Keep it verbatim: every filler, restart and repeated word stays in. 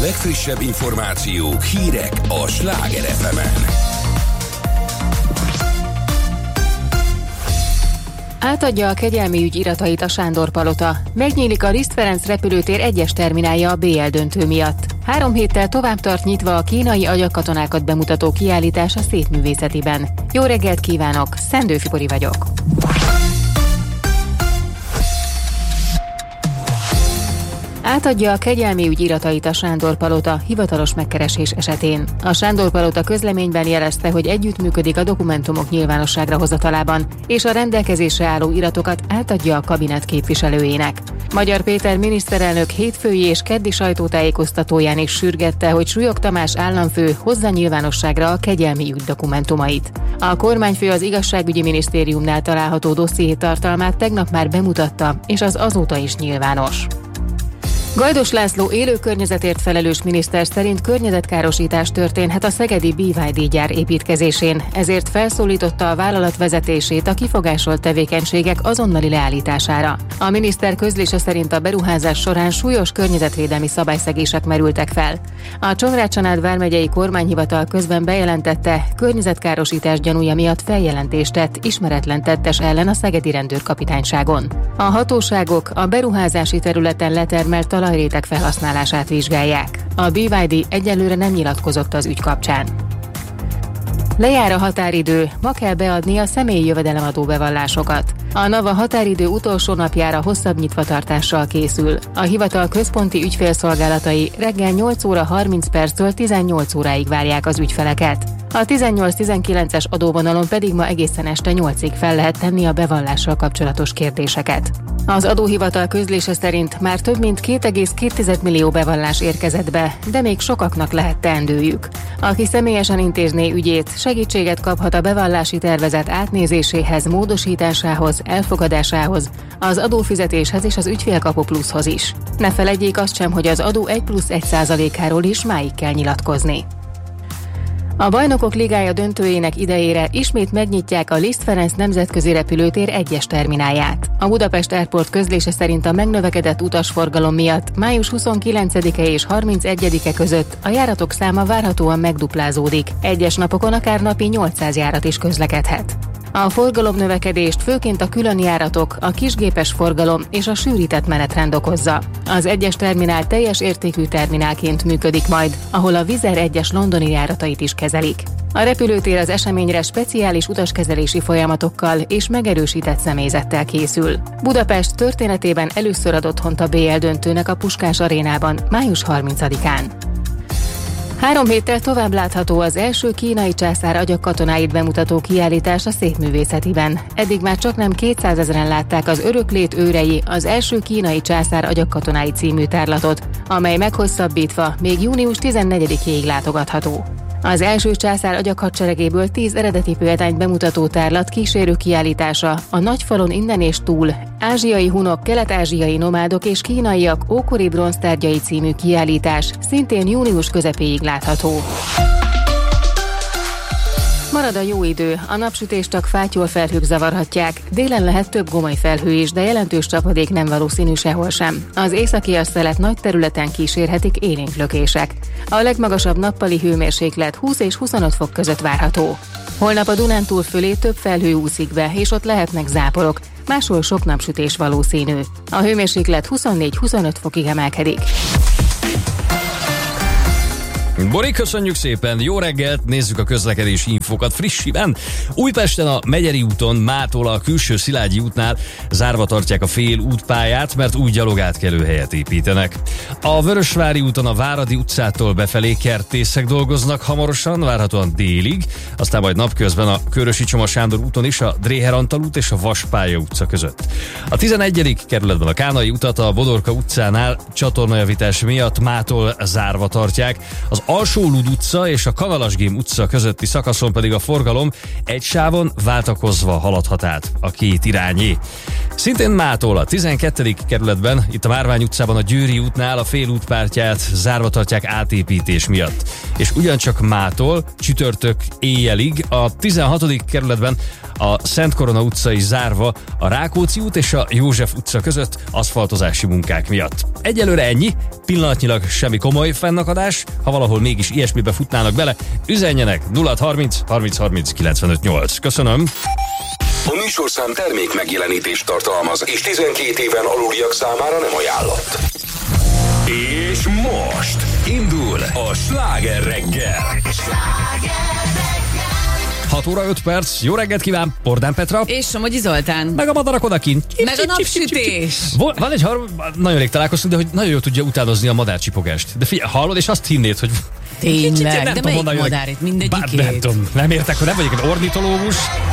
legfrissebb információk, hírek a Sláger ef emen. Átadja a kegyelmi ügy iratait a Sándor Palota. Megnyílik a Liszt Ferenc repülőtér egyes terminálja a bé el döntő miatt. Három héttel tovább tart nyitva a kínai agyakkatonákat bemutató kiállítás a Szépművészetiben. Jó reggelt kívánok, Szendő Fibori vagyok. Átadja a kegyelmi ügy iratait a Sándor Palota hivatalos megkeresés esetén. A Sándor Palota közleményben jelezte, hogy együttműködik a dokumentumok nyilvánosságra hozatalában, és a rendelkezésre álló iratokat átadja a kabinet képviselőjének. Magyar Péter miniszterelnök hétfői és keddi sajtótájékoztatóján is sürgette, hogy Súlyog Tamás államfő hozza nyilvánosságra a kegyelmi ügy dokumentumait. A kormányfő az igazságügyi minisztériumnál található dosszié tartalmát tegnap már bemutatta, és az azóta is nyilvános. Gajdos László élő környezetért felelős miniszter szerint környezetkárosítás történhet a szegedi bé vé dé gyár építkezésén, ezért felszólította a vállalat vezetését a kifogásolt tevékenységek azonnali leállítására. A miniszter közlése szerint a beruházás során súlyos környezetvédelmi szabályszegések merültek fel. A Csongrád-Csanád vármegyei kormányhivatal közben bejelentette, környezetkárosítás gyanúja miatt feljelentést tett ismeretlen tettes ellen a szegedi rendőrkapitányságon. A hatóságok a beruházási területen letermelt talajréteg felhasználását vizsgálják. A bé vé dé egyelőre nem nyilatkozott az ügy kapcsán. Lejár a határidő, ma kell beadni a személyi jövedelemadó bevallásokat. A NAVA határidő utolsó napjára hosszabb nyitvatartással készül. A hivatal központi ügyfélszolgálatai reggel nyolc óra harminc perctől tizennyolc óráig várják az ügyfeleket. A tizennyolc-tizenkilences adóvonalon pedig ma egészen este nyolcig fel lehet tenni a bevallással kapcsolatos kérdéseket. Az adóhivatal közlése szerint már több mint két egész két millió bevallás érkezett be, de még sokaknak lehet teendőjük. Aki személyesen intézné ügyét, segítséget kaphat a bevallási tervezet átnézéséhez, módosításához, elfogadásához, az adófizetéshez és az ügyfélkapu pluszhoz is. Ne feledjék azt sem, hogy az adó egy plusz egy százalékáról is máig kell nyilatkozni. A Bajnokok Ligája döntőjének idejére ismét megnyitják a Liszt Ferenc nemzetközi repülőtér egyes terminálját. A Budapest Airport közlése szerint a megnövekedett utasforgalom miatt május huszonkilencedike és harmincegyedike között a járatok száma várhatóan megduplázódik. Egyes napokon akár napi nyolcszáz járat is közlekedhet. A forgalomnövekedést főként a különjáratok, a kisgépes forgalom és a sűrített menetrend okozza. Az egyes terminál teljes értékű terminálként működik majd, ahol a Wizz Air egyes londoni járatait is kezelik. A repülőtér az eseményre speciális utaskezelési folyamatokkal és megerősített személyzettel készül. Budapest történetében először ad otthont a bé el döntőnek a Puskás arénában május harmincadikán. Három héttel tovább látható az első kínai császár agyakkatonáit bemutató kiállítás a Szépművészetiben. Eddig már csaknem kétszázezren látták az Öröklét őrei, az első kínai császár agyakkatonáit című tárlatot, amely meghosszabbítva még június tizennegyedikéig látogatható. Az első császár agyakhadseregéből tíz eredeti példányt bemutató tárlat kísérő kiállítása a Nagyfalon innen és túl, ázsiai hunok, kelet-ázsiai nomádok és kínaiak ókori bronztárgyai című kiállítás szintén június közepéig látható. Marad a jó idő, a napsütést csak fátyol felhők zavarhatják, délen lehet több gomoly felhő is, de jelentős csapadék nem valószínű sehol sem. Az északias szelet nagy területen kísérhetik élénk lökések. A legmagasabb nappali hőmérséklet húsz és huszonöt fok között várható. Holnap a Dunántúl fölé több felhő úszik be, és ott lehetnek záporok, máshol sok napsütés valószínű. A hőmérséklet huszonnégy-huszonöt fokig emelkedik. Bori, köszönjük szépen, jó reggelt, nézzük a közlekedési infokat frissiben. Újpesten a Megyeri úton mától a külső Szilágyi útnál zárva tartják a fél útpályát, mert új gyalogátkelőhelyet építenek. A Vörösvári úton a Váradi utcától befelé kertészek dolgoznak hamarosan, várhatóan délig, aztán majd napközben a Körösi Csoma Sándor úton is a Dréher Antal út és a Vaspálya utca között. A tizenegyedik kerületben a Kánai utat a Bodorka utcánál csatornajavítás miatt mától zárva tartják, az Alsó-Lud utca és a Kavalasgém utca közötti szakaszon pedig a forgalom egy sávon váltakozva haladhat át a két irányé. Szintén mától a tizenkettedik kerületben, itt a Márvány utcában a Győri útnál a félútpártyát zárva tartják átépítés miatt. És ugyancsak mától csütörtök éjjelig a tizenhatodik kerületben a Szent Korona utca is zárva a Rákóczi út és a József utca között aszfaltozási munkák miatt. Egyelőre ennyi, pillanatnyilag semmi komoly fennakadás, ha valahol mégis ilyesmibe futnának bele, üzenjenek nulla harminc harminc harminc kilencvenöt nyolc. Köszönöm. A műsorszám termék megjelenítést tartalmaz, és tizenkét éven aluliak számára nem ajánlott. És most indul a Sláger reggel. hat óra öt perc, jó reggelt kíván, Pordán Petra. És Somogyi Zoltán. Meg a madarak odakint. Meg a napsütés. Van egy har... nagyon rég találkoztunk, de hogy nagyon jól tudja utánozni a madárcsipogást. De figyelj, hallod, és azt hinnéd, hogy... Tényleg, nem de tudom, melyik honnan jönnek. madár itt? Mindegyikét? Bár nem tudom, nem értek, hogy nem vagyok egy ornitológus.